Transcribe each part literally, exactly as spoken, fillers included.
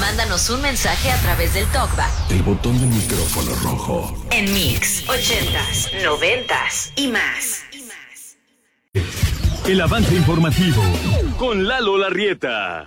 Mándanos un mensaje a través del TalkBack. El botón del micrófono rojo. En Mix, ochentas, noventas y más. El avance informativo con Lalo Larrieta.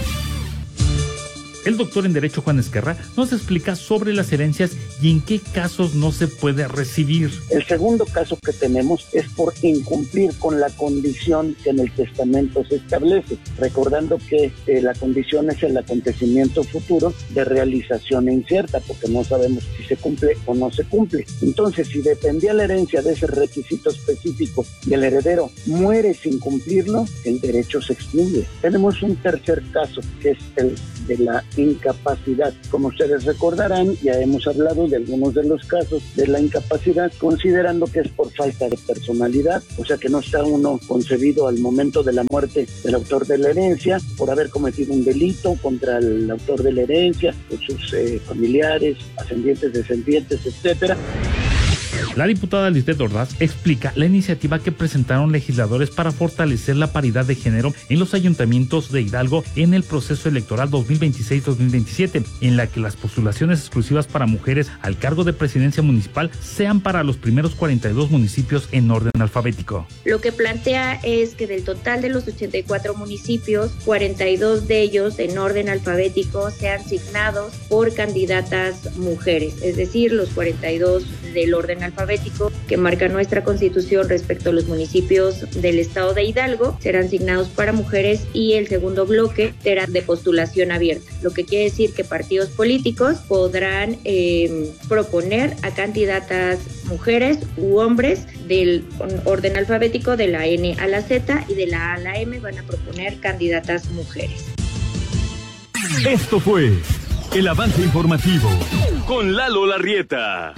El doctor en Derecho Juan Esquerra nos explica sobre las herencias y en qué casos no se puede recibir. El segundo caso que tenemos es por incumplir con la condición que en el testamento se establece, recordando que eh, la condición es el acontecimiento futuro de realización incierta, porque no sabemos si se cumple o no se cumple. Entonces, si dependía la herencia de ese requisito específico y el heredero muere sin cumplirlo, el derecho se extingue. Tenemos un tercer caso, que es el de la incapacidad. Como ustedes recordarán, ya hemos hablado de algunos de los casos de la incapacidad, considerando que es por falta de personalidad, o sea que no está uno concebido al momento de la muerte del autor de la herencia, por haber cometido un delito contra el autor de la herencia, con sus eh, familiares, ascendientes, descendientes, etcétera. La diputada Lisbeth Ordaz explica la iniciativa que presentaron legisladores para fortalecer la paridad de género en los ayuntamientos de Hidalgo en el proceso electoral dos mil veintiséis dos mil veintisiete, en la que las postulaciones exclusivas para mujeres al cargo de presidencia municipal sean para los primeros cuarenta y dos municipios en orden alfabético. Lo que plantea es que del total de los ochenta y cuatro municipios, cuarenta y dos de ellos en orden alfabético sean asignados por candidatas mujeres, es decir, los cuarenta y dos del orden alfabético que marca nuestra Constitución respecto a los municipios del estado de Hidalgo serán asignados para mujeres, y el segundo bloque será de postulación abierta, lo que quiere decir que partidos políticos podrán eh, proponer a candidatas mujeres u hombres del orden alfabético de la N a la Z, y de la A a la M van a proponer candidatas mujeres. Esto fue el avance informativo con Lalo Larrieta.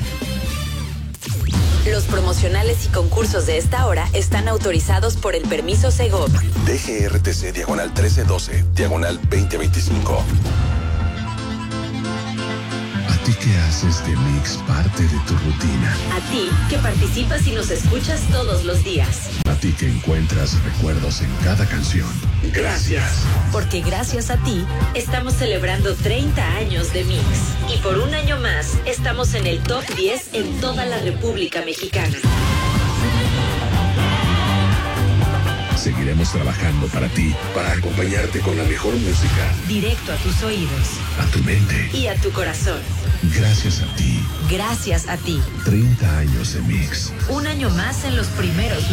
Los promocionales y concursos de esta hora están autorizados por el permiso Segov. D G R T C diagonal trece doce, diagonal veinte veinticinco. ¿A ti qué haces de Mix parte de tu rutina? A ti, que participas y nos escuchas todos los días. A ti que encuentras recuerdos en cada canción. Gracias. Porque gracias a ti, estamos celebrando treinta años de Mix. Y por un año más, estamos en el top diez en toda la República Mexicana. Seguiremos trabajando para ti, para acompañarte con la mejor música. Directo a tus oídos. A tu mente. Y a tu corazón. Gracias a ti. Gracias a ti. treinta años de Mix. Un año más en los primeros